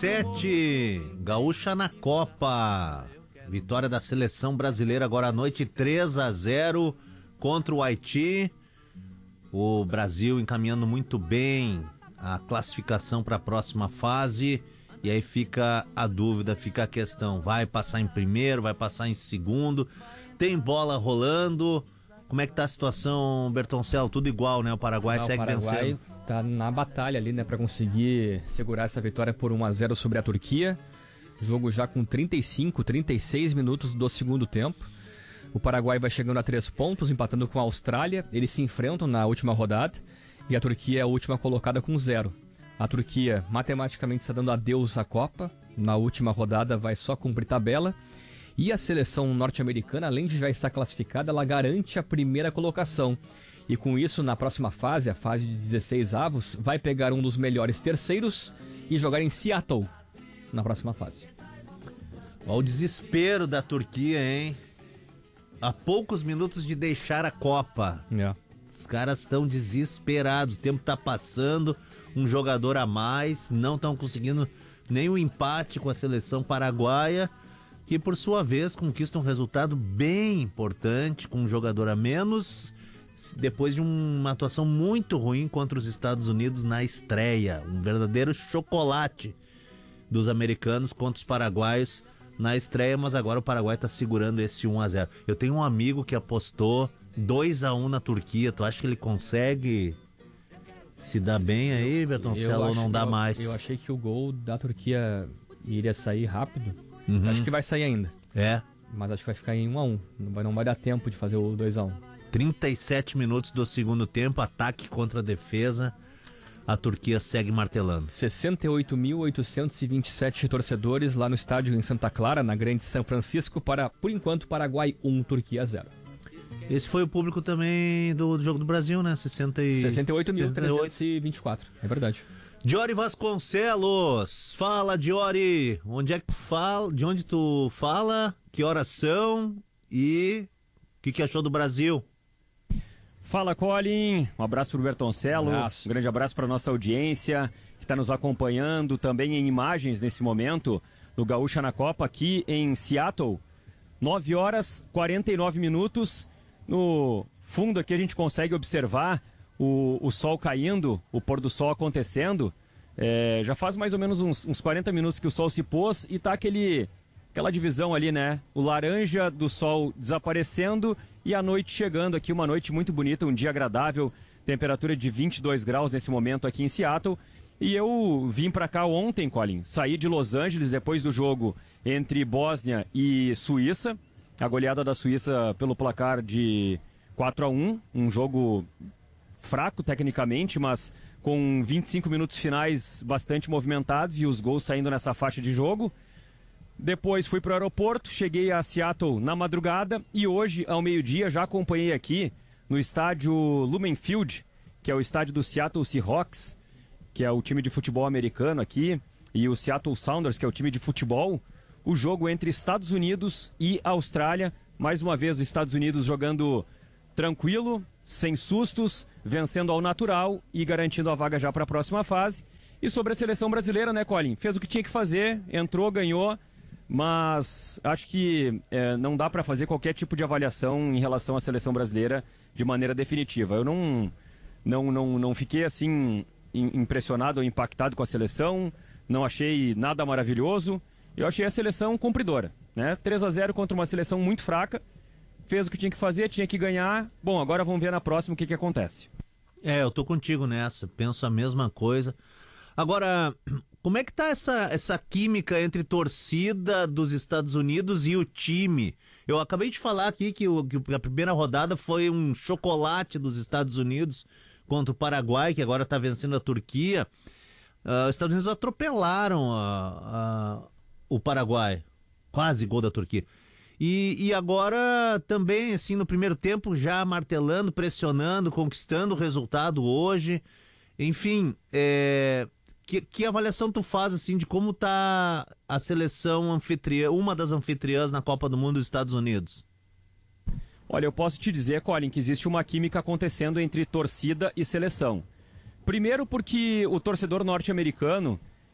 37, Gaúcha na Copa. Vitória da seleção brasileira agora à noite, 3-0 contra o Haiti. O Brasil encaminhando muito bem a classificação para a próxima fase. E aí fica a dúvida, fica a questão. Vai passar em primeiro, vai passar em segundo? Tem bola rolando? Como é que tá a situação, Bertoncello? Tudo igual, né? O Paraguai segue vencendo. O Paraguai tá na batalha ali, né? Pra conseguir segurar essa vitória por 1-0 sobre a Turquia. Jogo já com 35, 36 minutos do segundo tempo. O Paraguai vai chegando a 3 pontos, empatando com a Austrália. Eles se enfrentam na última rodada. E a Turquia é a última colocada com 0. A Turquia matematicamente está dando adeus à Copa. Na última rodada vai só cumprir tabela. E a seleção norte-americana, além de já estar classificada, ela garante a primeira colocação. E com isso, na próxima fase, a fase de 16 avos, vai pegar um dos melhores terceiros e jogar em Seattle na próxima fase. Olha o desespero da Turquia, hein? Há poucos minutos de deixar a Copa. Os caras estão desesperados, o tempo está passando, um jogador a mais, não estão conseguindo nem o empate com a seleção paraguaia, que por sua vez conquista um resultado bem importante com um jogador a menos, depois de uma atuação muito ruim contra os Estados Unidos na estreia. Um verdadeiro chocolate dos americanos contra os paraguaios na estreia, mas agora o Paraguai está segurando esse 1-0. Eu tenho um amigo que apostou 2-1 na Turquia. Tu acha que ele consegue se dar bem aí, Bertoncello, ou não dá mais? Eu achei que o gol da Turquia iria sair rápido. Acho que vai sair ainda. Mas acho que vai ficar em 1-1. Não vai dar tempo de fazer o 2-1. 37 minutos do segundo tempo, ataque contra a defesa. A Turquia segue martelando. 68.827 torcedores lá no estádio em Santa Clara, na Grande São Francisco, para, por enquanto, Paraguai 1, Turquia 0. Esse foi o público também do Jogo do Brasil, né? 68.324, é verdade. Diori Vasconcelos, fala, Diori, onde é que tu fala, de onde tu fala, que horas são e o que achou do Brasil? Fala, Colin, um abraço pro Bertoncello, um grande abraço para nossa audiência que está nos acompanhando também em imagens nesse momento no Gaúcha na Copa aqui em Seattle, 9h49, no fundo aqui a gente consegue observar o sol caindo, o pôr do sol acontecendo. Já faz mais ou menos uns 40 minutos que o sol se pôs e tá aquela divisão ali, né? O laranja do sol desaparecendo e a noite chegando aqui, uma noite muito bonita, um dia agradável, temperatura de 22 graus nesse momento aqui em Seattle. E eu vim pra cá ontem, Colin, saí de Los Angeles depois do jogo entre Bósnia e Suíça, a goleada da Suíça pelo placar de 4-1, um jogo fraco tecnicamente, mas com 25 minutos finais bastante movimentados e os gols saindo nessa faixa de jogo. Depois fui para o aeroporto, cheguei a Seattle na madrugada e hoje, ao meio-dia, já acompanhei aqui no estádio Lumen Field, que é o estádio do Seattle Seahawks, que é o time de futebol americano aqui, e o Seattle Sounders, que é o time de futebol, o jogo entre Estados Unidos e Austrália. Mais uma vez, os Estados Unidos jogando tranquilo, sem sustos, vencendo ao natural e garantindo a vaga já para a próxima fase. E sobre a seleção brasileira, né, Colin? Fez o que tinha que fazer, entrou, ganhou, mas acho que não dá para fazer qualquer tipo de avaliação em relação à seleção brasileira de maneira definitiva. Eu não fiquei assim impressionado ou impactado com a seleção, não achei nada maravilhoso. Eu achei a seleção cumpridora, né? 3-0 contra uma seleção muito fraca. Fez o que tinha que fazer, tinha que ganhar. Bom, agora vamos ver na próxima o que acontece. Eu tô contigo nessa, penso a mesma coisa. Agora, como é que tá essa química entre torcida dos Estados Unidos e o time? Eu acabei de falar aqui que a primeira rodada foi um chocolate dos Estados Unidos contra o Paraguai, que agora tá vencendo a Turquia. Os Estados Unidos atropelaram o Paraguai, quase gol da Turquia. E agora também, assim, no primeiro tempo, já martelando, pressionando, conquistando o resultado hoje. Enfim, que avaliação tu faz, assim, de como tá a seleção anfitriã, uma das anfitriãs na Copa do Mundo dos Estados Unidos? Olha, eu posso te dizer, Colin, que existe uma química acontecendo entre torcida e seleção. Primeiro porque o torcedor norte-americano,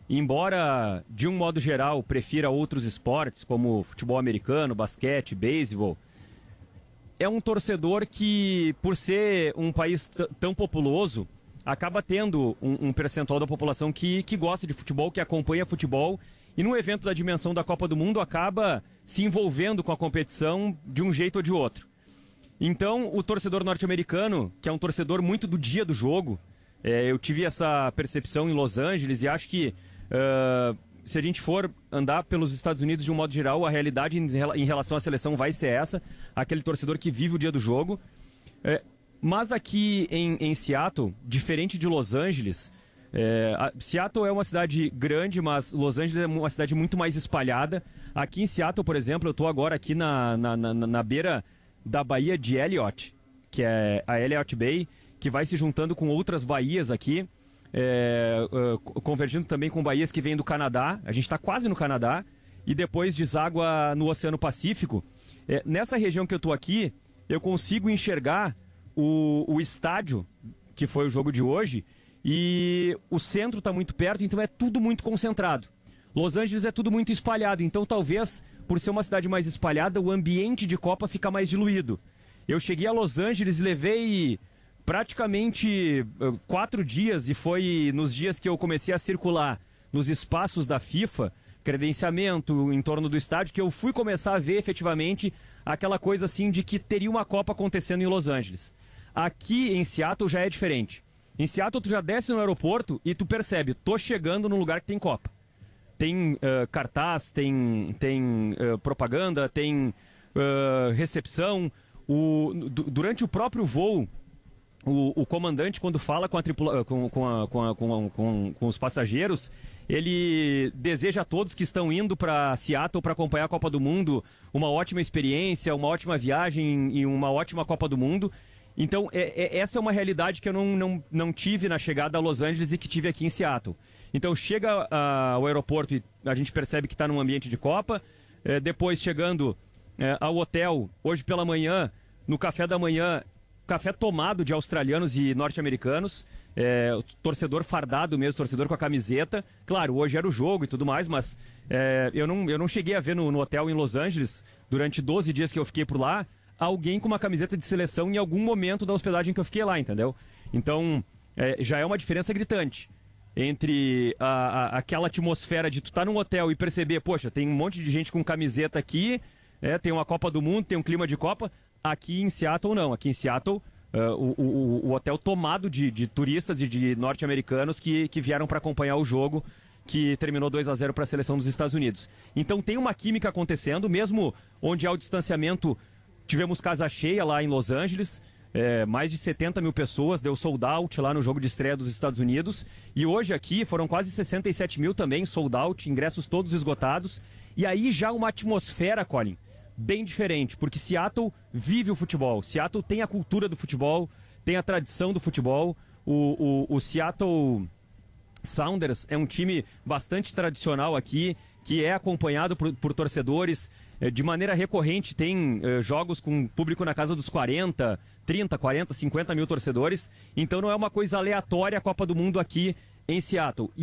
embora de um modo geral prefira outros esportes, como futebol americano, basquete, beisebol, é um torcedor que, por ser um país tão populoso, acaba tendo um percentual da população que gosta de futebol, que acompanha futebol, e num evento da dimensão da Copa do Mundo acaba se envolvendo com a competição de um jeito ou de outro. Então, o torcedor norte-americano, que é um torcedor muito do dia do jogo, eu tive essa percepção em Los Angeles e acho que se a gente for andar pelos Estados Unidos de um modo geral, a realidade em relação à seleção vai ser essa, aquele torcedor que vive o dia do jogo. Mas aqui em Seattle, diferente de Los Angeles, Seattle é uma cidade grande, mas Los Angeles é uma cidade muito mais espalhada. Aqui em Seattle, por exemplo, eu estou agora aqui na beira da Baía de Elliott, que é a Elliott Bay, que vai se juntando com outras baías aqui, convergindo também com baías que vêm do Canadá. A gente está quase no Canadá e depois deságua no Oceano Pacífico. Nessa região que eu estou aqui, eu consigo enxergar o estádio, que foi o jogo de hoje, e o centro está muito perto, então é tudo muito concentrado. Los Angeles é tudo muito espalhado, então talvez, por ser uma cidade mais espalhada, o ambiente de Copa fica mais diluído. Eu cheguei a Los Angeles e levei praticamente 4 dias, e foi nos dias que eu comecei a circular nos espaços da FIFA, credenciamento em torno do estádio, que eu fui começar a ver efetivamente aquela coisa assim de que teria uma Copa acontecendo em Los Angeles. Aqui em Seattle já é diferente. Em Seattle tu já desce no aeroporto e tu percebe, tô chegando num lugar que tem Copa. Tem cartaz, tem propaganda, tem recepção. Durante o próprio voo, o comandante, quando fala com os passageiros, ele deseja a todos que estão indo para Seattle para acompanhar a Copa do Mundo uma ótima experiência, uma ótima viagem e uma ótima Copa do Mundo. Então, essa é uma realidade que eu não tive na chegada a Los Angeles e que tive aqui em Seattle. Então, chega ao aeroporto e a gente percebe que está num ambiente de Copa. Depois, chegando ao hotel, hoje pela manhã, no café da manhã, café tomado de australianos e norte-americanos. O torcedor fardado mesmo, torcedor com a camiseta. Claro, hoje era o jogo e tudo mais, mas eu não cheguei a ver no hotel em Los Angeles, durante 12 dias que eu fiquei por lá, alguém com uma camiseta de seleção em algum momento da hospedagem que eu fiquei lá, entendeu? Então, já é uma diferença gritante entre aquela atmosfera de tu estar num hotel e perceber, poxa, tem um monte de gente com camiseta aqui, tem uma Copa do Mundo, tem um clima de Copa. Aqui em Seattle, não. Aqui em Seattle, o hotel tomado de turistas e de norte-americanos que vieram para acompanhar o jogo, que terminou 2-0 para a seleção dos Estados Unidos. Então, tem uma química acontecendo, mesmo onde há o distanciamento. Tivemos casa cheia lá em Los Angeles, mais de 70 mil pessoas, deu sold out lá no jogo de estreia dos Estados Unidos. E hoje aqui foram quase 67 mil também, sold out, ingressos todos esgotados. E aí já uma atmosfera, Colin, bem diferente, porque Seattle vive o futebol. Seattle tem a cultura do futebol, tem a tradição do futebol. O Seattle Sounders é um time bastante tradicional aqui, que é acompanhado por torcedores. De maneira recorrente tem jogos com público na casa dos 30, 40, 50 mil torcedores. Então não é uma coisa aleatória a Copa do Mundo aqui em Seattle.